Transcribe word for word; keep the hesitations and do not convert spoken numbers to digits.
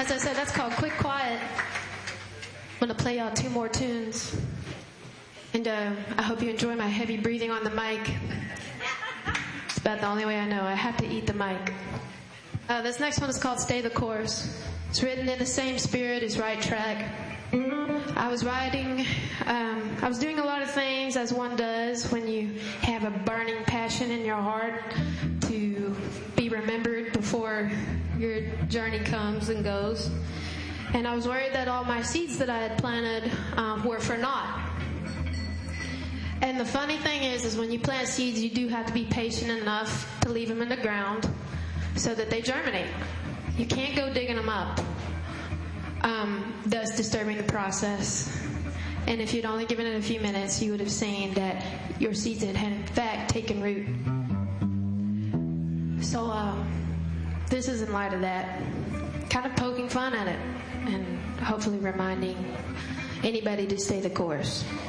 as I said, that's called Quick Quiet. I'm going to play y'all two more tunes. And uh, I hope you enjoy my heavy breathing on the mic. It's about the only way I know. I have to eat the mic. Uh, this next one is called Stay the Course. It's written in the same spirit as Right Track. I was writing, um, I was doing a lot of things as one does when you have a burning passion in your heart to be remembered before your journey comes and goes. And I was worried that all my seeds that I had planted um, were for naught. And the funny thing is, is when you plant seeds, you do have to be patient enough to leave them in the ground so that they germinate. You can't go digging them up, um, thus disturbing the process. And if you'd only given it a few minutes, you would have seen that your seeds had, had in fact taken root. So um, this is in light of that, kind of poking fun at it and hopefully reminding anybody to stay the course.